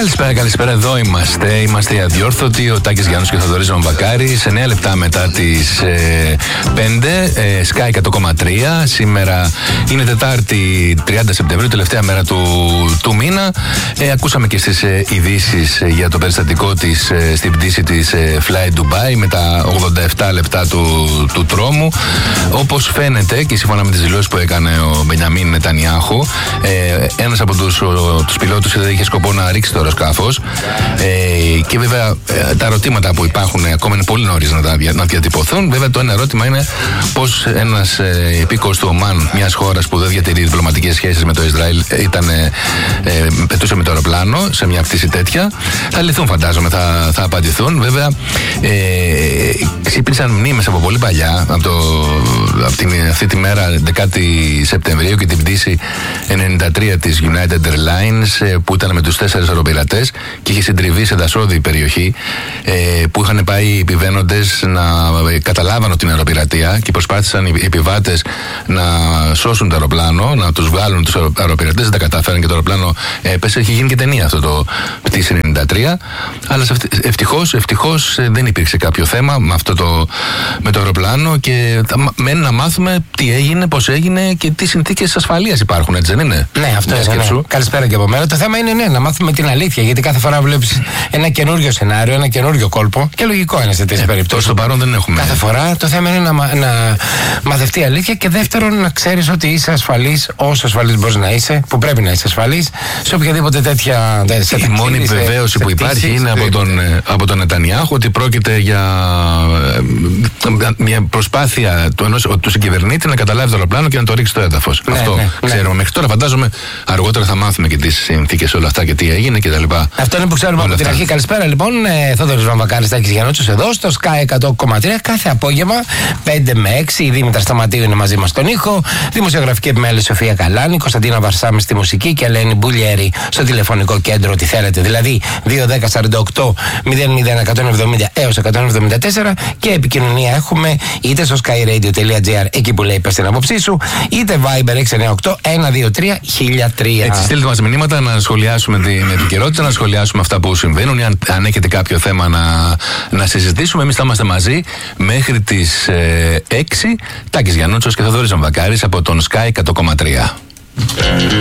Καλησπέρα, εδώ είμαστε. Είμαστε οι αδιόρθωτοι, ο Τάκης Γιάννους και ο Θοδωρής Βαμβακάρης. 9 λεπτά μετά τις 5, Sky 100,3. Σήμερα είναι Τετάρτη 30 Σεπτεμβρίου, τελευταία μέρα του μήνα. Ακούσαμε και στις ειδήσεις για το περιστατικό της στην πτήση της Fly Dubai με τα 87 λεπτά του τρόμου. Όπως φαίνεται και σύμφωνα με τις δηλώσεις που έκανε ο Μπενιαμίν Νετανιάχου, ένας από τους πιλότους είχε σκοπό να ρίξει το αεροσκάφος, και βέβαια τα ερωτήματα που υπάρχουν ακόμα είναι πολύ νωρίς να διατυπωθούν. Βέβαια το ένα ερώτημα είναι πως ένας υπήκοος του Ομάν, μιας χώρας που δεν διατηρεί διπλωματικές σχέσεις με το Ισραήλ, πετούσε με το αεροπλάνο σε μια πτήση τέτοια. Θα λυθούν, φαντάζομαι, θα απαντηθούν. Βέβαια ξύπνησαν μνήμες από πολύ παλιά, αυτή τη μέρα 10η Σεπτεμβρίου και την πτήση 93 της United Airlines που ήταν με τους 4 αεροπειρατές και είχε συντριβεί σε δασόδη περιοχή, που είχαν πάει οι επιβαίνοντες να καταλάβαν την αεροπειρατεία και προσπάθησαν οι επιβάτες να σώσουν το αεροπλάνο, να τους βγάλουν τους αεροπειρατές. Δεν τα κατάφεραν και το αεροπλάνο έπεσε. Έχει γίνει και ταινία αυτό το πτήση 93. Αλλά ευτυχώς δεν υπήρξε κάποιο θέμα με το αεροπλάνο και μένει να μάθουμε τι έγινε, πώς έγινε και τι συνθήκες ασφαλείας υπάρχουν, έτσι δεν είναι? Ναι, αυτό είναι. Ναι. Καλησπέρα και από μένα. Το θέμα είναι να μάθουμε την αλήθεια, γιατί κάθε φορά βλέπεις ένα καινούριο σενάριο, ένα καινούριο κόλπο και λογικό είναι σε τέτοιες περιπτώσεις. Στο παρόν δεν έχουμε. Κάθε φορά το θέμα είναι να μαθευτεί η αλήθεια και δεύτερον να ξέρεις ότι είσαι ασφαλής, όσο ασφαλής μπορείς να είσαι, που πρέπει να είσαι ασφαλής σε οποιαδήποτε τέτοια. Η μόνη επιβεβαίωση που υπάρχει είναι από τον Νετανιάχου ότι πρόκειται για μια προσπάθεια του συγκυβερνήτη να καταλάβει το αεροπλάνο και να το ρίξει στο έδαφος. Αυτό ξέρουμε μέχρι τώρα. Φαντάζομαι αργότερα θα μάθουμε και τις συνθήκες όλα αυτά και τι έγινε κτλ. Αυτό είναι που ξέρουμε από την αρχή. Καλησπέρα λοιπόν, Θόδωρης Βαμβακάρης, Τάκης Γιάννους εδώ στο Sky 100,3 κάθε απόγευμα 5 με 6. Η Δήμητρα Σταματίου είναι μαζί μας στον ήχο, δημοσιογραφική επιμέλεια Σοφία Καλάνη, Κωνσταντίνα Βαρσάμι στη μουσική και Ελένη Μπουλιέρη στο τηλεφωνικό κέντρο. Ό,τι θέλετε, δηλαδή 210-48 00170 έως 174 και επικοινωνία έχουμε είτε στο skyradio.gr εκεί που λέει πες την άποψή σου, είτε Viber 698 123 1003. Έτσι, στείλτε μας μηνύματα να σχολιάσουμε την επικαιρότητα, να σχολιάσουμε αυτά που συμβαίνουν ή αν έχετε κάποιο θέμα να συζητήσουμε. Εμείς θα είμαστε μαζί μέχρι τις 6. Τάκης Γιαννούτσος και Θοδωρής Βαμβακάρης από τον Sky 100,3.